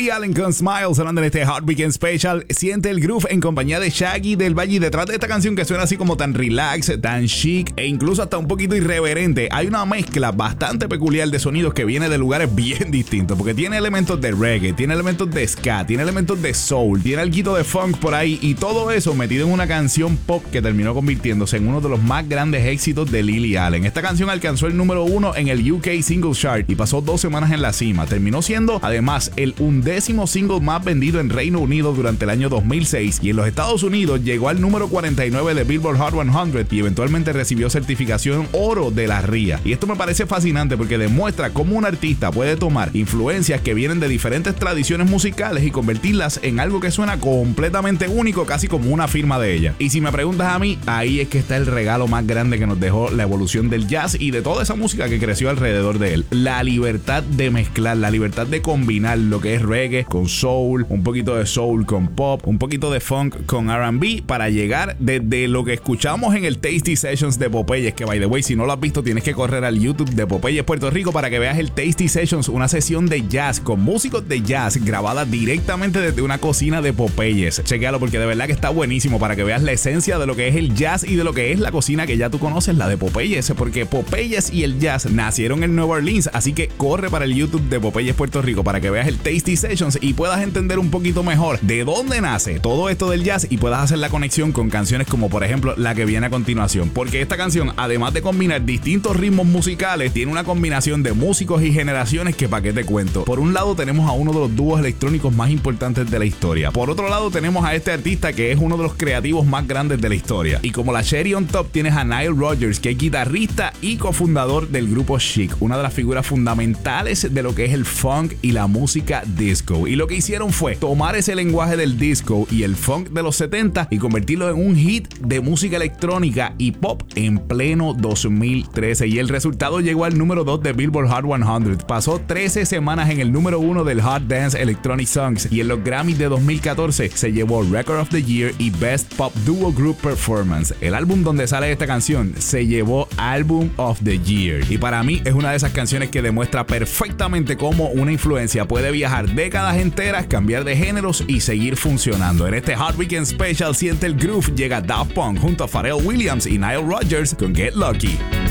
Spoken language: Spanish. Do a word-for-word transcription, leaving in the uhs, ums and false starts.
Lily Allen con Smile sonando en este Hot Weekend Special. Siente el groove en compañía de Shaggy del Valle. Y detrás de esta canción que suena así como tan relax, tan chic e incluso hasta un poquito irreverente, hay una mezcla bastante peculiar de sonidos que viene de lugares bien distintos, porque tiene elementos de reggae, tiene elementos de ska, tiene elementos de soul, tiene algo de funk por ahí, y todo eso metido en una canción pop que terminó convirtiéndose en uno de los más grandes éxitos de Lily Allen. Esta canción alcanzó el número uno en el U K Singles Chart y pasó dos semanas en la cima. Terminó siendo además el undécimo single más vendido en Reino Unido durante el año dos mil seis, y en los Estados Unidos llegó al número cuarenta y nueve de Billboard Hot cien y eventualmente recibió certificación oro de la R I A. Y esto me parece fascinante porque demuestra cómo un artista puede tomar influencias que vienen de diferentes tradiciones musicales y convertirlas en algo que suena completamente único, casi como una firma de ella. Y si me preguntas a mí, ahí es que está el regalo más grande que nos dejó la evolución del jazz y de toda esa música que creció alrededor de él. La libertad de mezclar, la libertad de combinar lo que es reggae con soul, un poquito de soul con pop, un poquito de funk con R and B, para llegar desde lo que escuchamos en el Tasty Sessions de Popeyes, que by the way, si no lo has visto, tienes que correr al YouTube de Popeyes Puerto Rico para que veas el Tasty Sessions, una sesión de jazz con músicos de jazz grabada directamente desde una cocina de Popeyes. Chequéalo porque de verdad que está buenísimo para que veas la esencia de lo que es el jazz y de lo que es la cocina que ya tú conoces, la de Popeyes, porque Popeyes y el jazz nacieron en Nueva Orleans, así que corre para el YouTube de Popeyes Puerto Rico para que veas el Tasty Sessions y puedas entender un poquito mejor de dónde nace todo esto del jazz y puedas hacer la conexión con canciones como por ejemplo la que viene a continuación, porque esta canción, además de combinar distintos ritmos musicales, tiene una combinación de músicos y generaciones que pa' qué te cuento. Por un lado tenemos a uno de los dúos electrónicos más importantes de la historia, por otro lado tenemos a este artista que es uno de los creativos más grandes de la historia, y como la cherry on top tienes a Nile Rodgers, que es guitarrista y cofundador del grupo Chic, una de las figuras fundamentales de lo que es el funk y la música disco. Y lo que hicieron fue tomar ese lenguaje del disco y el funk de los setenta y convertirlo en un hit de música electrónica y pop en pleno dos mil trece, y el resultado llegó al número dos de Billboard Hot cien. Pasó trece semanas en el número uno del Hot Dance Electronic Songs, y en los Grammys de dos mil catorce se llevó Record of the Year y Best Pop Duo Group Performance. El álbum donde sale esta canción se llevó Album of the Year, y para mí es una de esas canciones que demuestra perfectamente cómo una influencia puede viajar décadas enteras, cambiar de géneros y seguir funcionando. En este Hot Weekend Special siente el groove, llega Daft Punk junto a Pharrell Williams y Nile Rodgers con Get Lucky.